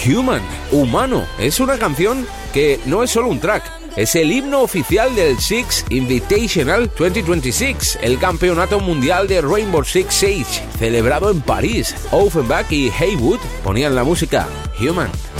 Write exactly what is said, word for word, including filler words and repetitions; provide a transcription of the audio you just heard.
Human, humano. Es una canción que no es solo un track, es el himno oficial del Six Invitational dos mil veintiséis, el campeonato mundial de Rainbow Six Siege, celebrado en París. Offenbach y Haywood ponían la música. Human.